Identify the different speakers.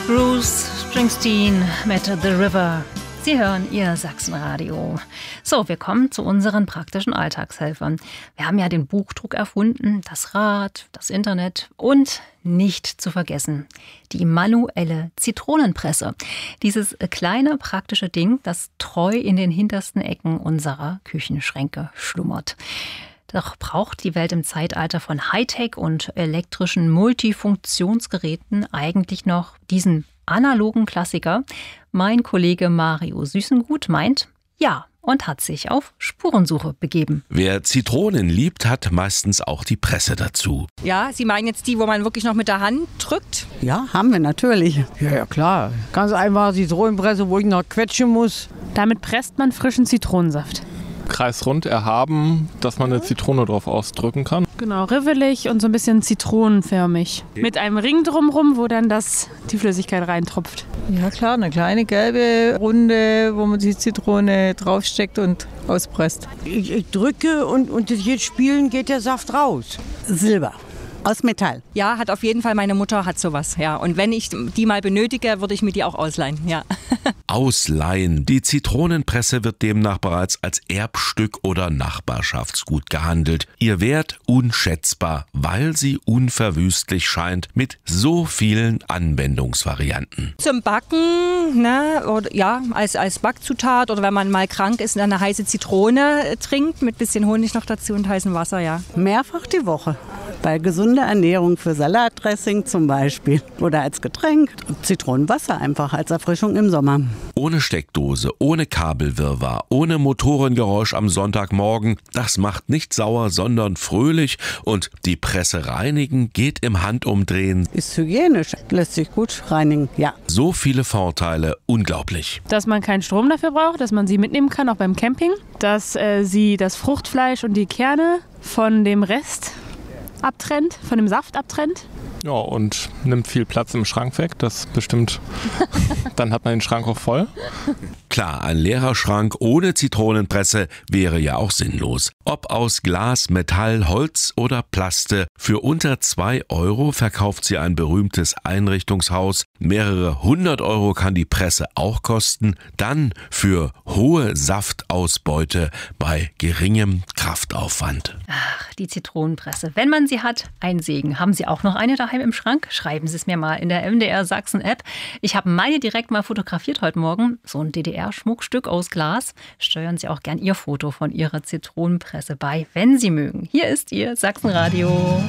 Speaker 1: Bruce Springsteen mit The River. Sie hören Ihr Sachsenradio. So, wir kommen zu unseren praktischen Alltagshelfern. Wir haben ja den Buchdruck erfunden, das Rad, das Internet und nicht zu vergessen die manuelle Zitronenpresse. Dieses kleine praktische Ding, das treu in den hintersten Ecken unserer Küchenschränke schlummert. Doch braucht die Welt im Zeitalter von Hightech und elektrischen Multifunktionsgeräten eigentlich noch diesen analogen Klassiker? Mein Kollege Mario Süßengut meint, ja, und hat sich auf Spurensuche begeben.
Speaker 2: Wer Zitronen liebt, hat meistens auch die Presse dazu.
Speaker 3: Ja, Sie meinen jetzt die, wo man wirklich noch mit der Hand drückt?
Speaker 4: Ja, haben wir natürlich.
Speaker 5: Ja, klar. Ganz einfach Zitronenpresse, wo ich noch quetschen muss.
Speaker 6: Damit presst man frischen Zitronensaft.
Speaker 7: Kreisrund erhaben, dass man eine Zitrone drauf ausdrücken kann.
Speaker 6: Genau, rivelig und so ein bisschen zitronenförmig. Mit einem Ring drumherum, wo dann die Flüssigkeit reintropft.
Speaker 8: Ja klar, eine kleine gelbe Runde, wo man die Zitrone draufsteckt und auspresst.
Speaker 5: Ich drücke und das jetzt spielen geht der Saft raus.
Speaker 4: Silber. Aus Metall.
Speaker 3: Ja, hat auf jeden Fall, meine Mutter hat sowas, ja. Und wenn ich die mal benötige, würde ich mir die auch ausleihen, ja.
Speaker 2: Ausleihen. Die Zitronenpresse wird demnach bereits als Erbstück oder Nachbarschaftsgut gehandelt. Ihr Wert unschätzbar, weil sie unverwüstlich scheint mit so vielen Anwendungsvarianten.
Speaker 3: Zum Backen, ne, oder ja, als Backzutat oder wenn man mal krank ist und eine heiße Zitrone trinkt mit bisschen Honig noch dazu und heißem Wasser, ja.
Speaker 4: Mehrfach die Woche. Bei gesunder Ernährung für Salatdressing zum Beispiel. Oder als Getränk. Zitronenwasser einfach als Erfrischung im Sommer.
Speaker 2: Ohne Steckdose, ohne Kabelwirrwarr, ohne Motorengeräusch am Sonntagmorgen. Das macht nicht sauer, sondern fröhlich. Und die Presse reinigen geht im Handumdrehen.
Speaker 4: Ist hygienisch. Lässt sich gut reinigen, ja.
Speaker 2: So viele Vorteile, unglaublich.
Speaker 6: Dass man keinen Strom dafür braucht, dass man sie mitnehmen kann, auch beim Camping. Dass sie das Fruchtfleisch und die Kerne von dem Rest abtrennt, von dem Saft abtrennt.
Speaker 7: Ja, und nimmt viel Platz im Schrank weg. Das bestimmt, dann hat man den Schrank auch voll.
Speaker 2: Klar, ein leerer Schrank ohne Zitronenpresse wäre ja auch sinnlos. Ob aus Glas, Metall, Holz oder Plaste, für unter 2 € verkauft sie ein berühmtes Einrichtungshaus. Mehrere 100 € kann die Presse auch kosten. Dann für hohe Saftausbeute bei geringem Kraftaufwand.
Speaker 1: Ach, die Zitronenpresse. Wenn man sie hat, ein Segen. Haben Sie auch noch eine daheim im Schrank? Schreiben Sie es mir mal in der MDR Sachsen App. Ich habe meine direkt mal fotografiert heute Morgen. So ein DDR-Schmuckstück aus Glas. Steuern Sie auch gern Ihr Foto von Ihrer Zitronenpresse bei, wenn Sie mögen. Hier ist Ihr Sachsenradio.